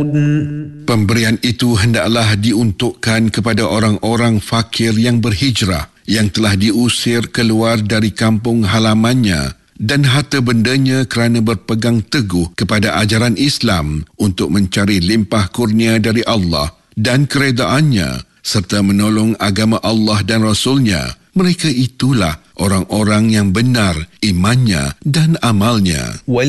Pemberian itu hendaklah diuntukkan kepada orang-orang fakir yang berhijrah, yang telah diusir keluar dari kampung halamannya dan harta bendanya kerana berpegang teguh kepada ajaran Islam untuk mencari limpah kurnia dari Allah dan keredaannya serta menolong agama Allah dan Rasulnya. Mereka itulah orang-orang yang benar imannya dan amalnya.